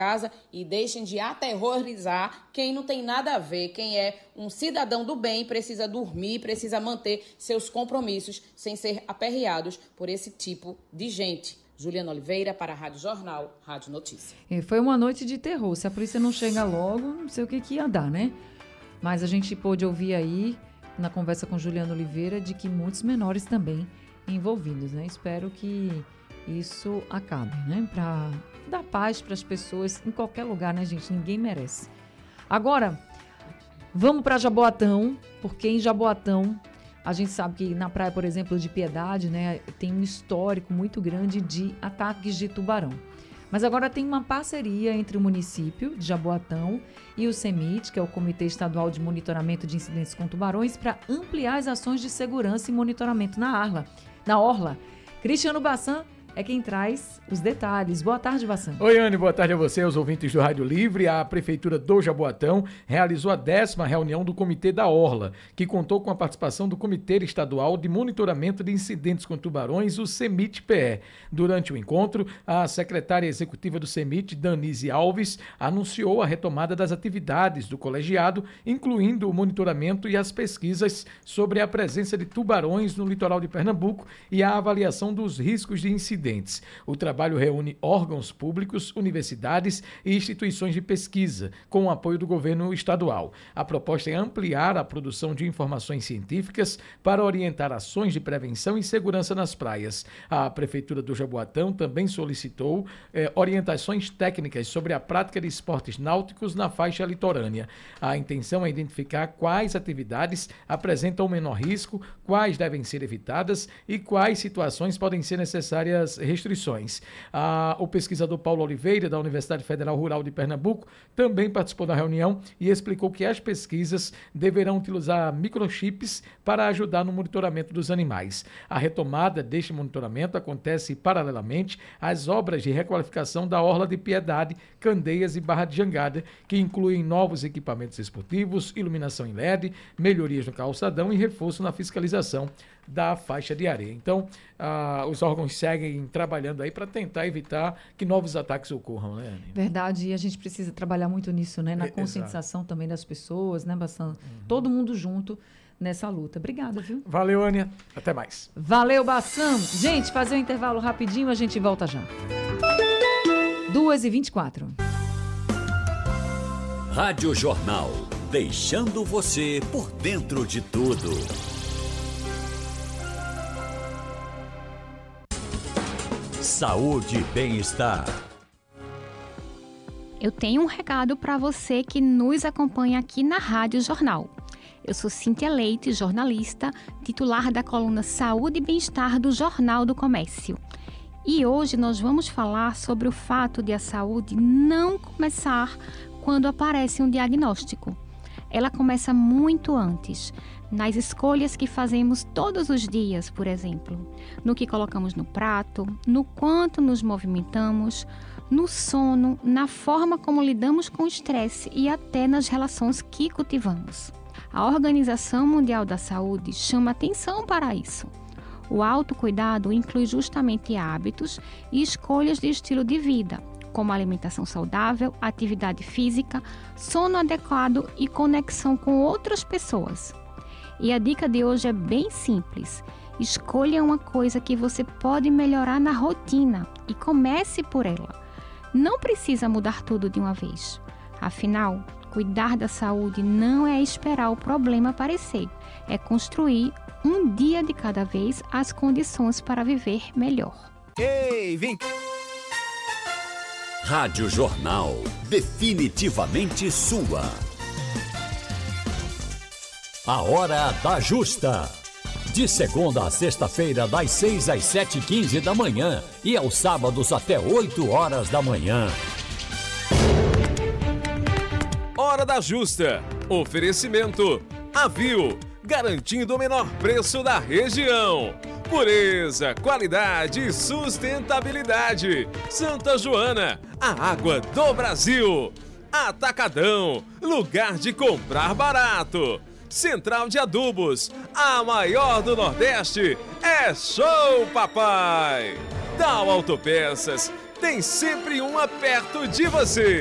casa e deixem de aterrorizar quem não tem nada a ver, quem é um cidadão do bem, precisa dormir, precisa manter seus compromissos sem ser aperreados por esse tipo de gente. Juliana Oliveira para a Rádio Jornal, Rádio Notícia. Foi uma noite de terror. Se a polícia não chega logo, não sei o que ia dar, né? Mas a gente pôde ouvir aí, na conversa com Juliana Oliveira, de que muitos menores também envolvidos, né? Espero que isso acabe, né? Para dar paz para as pessoas em qualquer lugar, né, gente? Ninguém merece. Agora, vamos para Jaboatão, porque em Jaboatão a gente sabe que na praia, por exemplo, de Piedade, né, tem um histórico muito grande de ataques de tubarão. Mas agora tem uma parceria entre o município de Jaboatão e o CEMIT, que é o Comitê Estadual de Monitoramento de Incidentes com Tubarões, para ampliar as ações de segurança e monitoramento na orla. Cristiano Bassan é quem traz os detalhes. Boa tarde, Bassan. Oi, Anne, boa tarde a você, aos ouvintes do Rádio Livre. A Prefeitura do Jaboatão realizou a 10ª reunião do Comitê da Orla, que contou com a participação do Comitê Estadual de Monitoramento de Incidentes com Tubarões, o CEMIT-PE. Durante o encontro, a secretária executiva do CEMIT, Danise Alves, anunciou a retomada das atividades do colegiado, incluindo o monitoramento e as pesquisas sobre a presença de tubarões no litoral de Pernambuco e a avaliação dos riscos de incidentes. O trabalho reúne órgãos públicos, universidades e instituições de pesquisa, com o apoio do governo estadual. A proposta é ampliar a produção de informações científicas para orientar ações de prevenção e segurança nas praias. A Prefeitura do Jaboatão também solicitou orientações técnicas sobre a prática de esportes náuticos na faixa litorânea. A intenção é identificar quais atividades apresentam menor risco, quais devem ser evitadas e quais situações podem ser necessárias restrições. O pesquisador Paulo Oliveira, da Universidade Federal Rural de Pernambuco, também participou da reunião e explicou que as pesquisas deverão utilizar microchips para ajudar no monitoramento dos animais. A retomada deste monitoramento acontece paralelamente às obras de requalificação da Orla de Piedade, Candeias e Barra de Jangada, que incluem novos equipamentos esportivos, iluminação em LED, melhorias no calçadão e reforço na fiscalização da faixa de areia. Então, os órgãos seguem trabalhando aí para tentar evitar que novos ataques ocorram, né, Anny? Verdade, e a gente precisa trabalhar muito nisso, né? Na conscientização também das pessoas, né, Bassan? Todo mundo junto nessa luta. Obrigada, viu? Valeu, Ania. Até mais. Valeu, Bassan. Gente, fazer um intervalo rapidinho, a gente volta já. 2h24. Rádio Jornal, deixando você por dentro de tudo. Saúde e bem-estar. Eu tenho um recado para você que nos acompanha aqui na Rádio Jornal. Eu sou Cíntia Leite, jornalista, titular da coluna Saúde e Bem-Estar do Jornal do Comércio. E hoje nós vamos falar sobre o fato de a saúde não começar quando aparece um diagnóstico. Ela começa muito antes, nas escolhas que fazemos todos os dias, por exemplo, no que colocamos no prato, no quanto nos movimentamos, no sono, na forma como lidamos com o estresse e até nas relações que cultivamos. A Organização Mundial da Saúde chama atenção para isso. O autocuidado inclui justamente hábitos e escolhas de estilo de vida, como alimentação saudável, atividade física, sono adequado e conexão com outras pessoas. E a dica de hoje é bem simples. Escolha uma coisa que você pode melhorar na rotina e comece por ela. Não precisa mudar tudo de uma vez. Afinal, cuidar da saúde não é esperar o problema aparecer, é construir um dia de cada vez as condições para viver melhor. Ei, vem! Rádio Jornal, definitivamente sua. A Hora da Justa. De segunda a sexta-feira, das 6 às 7h15 da manhã e aos sábados até 8 horas da manhã. Hora da Justa. Oferecimento Avil, garantindo o menor preço da região. Pureza, qualidade e sustentabilidade. Santa Joana, a água do Brasil. Atacadão, lugar de comprar barato. Central de Adubos, a maior do Nordeste. É show, papai! Dal Autopeças, tem sempre uma perto de você.